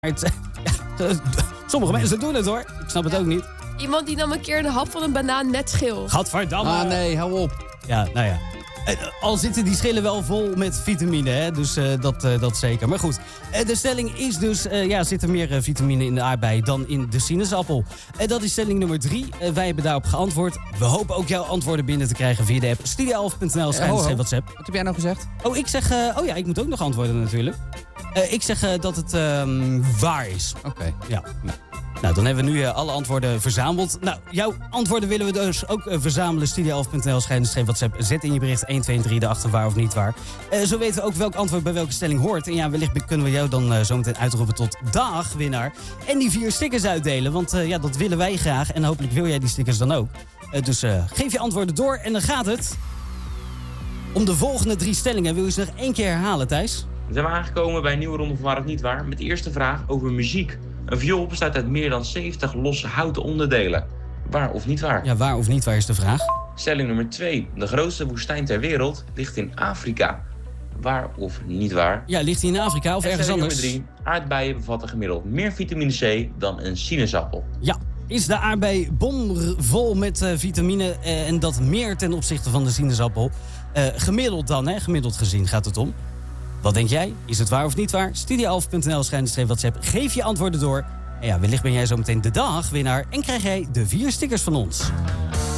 Sommige mensen doen het hoor. Ik snap het ook niet. Iemand die nam een keer een hap van een banaan net schil. Gadverdamme. Ah nee, hou op. Ja, nou ja. Al zitten die schillen wel vol met vitamine, hè? Dus dat zeker. Maar goed, de stelling is dus... zit er meer vitamine in de aardbei dan in de sinaasappel? Dat is stelling nummer 3. Wij hebben daarop geantwoord. We hopen ook jouw antwoorden binnen te krijgen via de app Studio11.nl /WhatsApp. Wat heb jij nou gezegd? Oh, ik zeg... ik moet ook nog antwoorden natuurlijk. Ik zeg dat het waar is. Oké. Ja. Nou, dan hebben we nu alle antwoorden verzameld. Nou, jouw antwoorden willen we dus ook verzamelen. Studio11.nl /WhatsApp. Zet in je bericht 1, 2 en 3 erachter waar of niet waar. Zo weten we ook welk antwoord bij welke stelling hoort. En ja, wellicht kunnen we jou dan zometeen uitroepen tot dagwinnaar. En die 4 stickers uitdelen. Want dat willen wij graag. En hopelijk wil jij die stickers dan ook. Dus geef je antwoorden door. En dan gaat het om de volgende 3 stellingen. Wil je ze nog 1 keer herhalen, Thijs? We zijn aangekomen bij een nieuwe ronde van Waar of Niet Waar. Met de eerste vraag over muziek. Een viool bestaat uit meer dan 70 losse houten onderdelen. Waar of niet waar? Ja, waar of niet waar is de vraag. Stelling nummer 2. De grootste woestijn ter wereld ligt in Afrika. Waar of niet waar? Ja, ligt hij in Afrika of ergens anders? Stelling nummer 3. Aardbeien bevatten gemiddeld meer vitamine C dan een sinaasappel. Ja. Is de aardbei bomvol met vitamine en dat meer ten opzichte van de sinaasappel? Gemiddeld dan, hè? Gemiddeld gezien gaat het om. Wat denk jij? Is het waar of niet waar? Studio11.nl /WhatsApp. Geef je antwoorden door. En ja, wellicht ben jij zo meteen de dagwinnaar en krijg jij de 4 stickers van ons.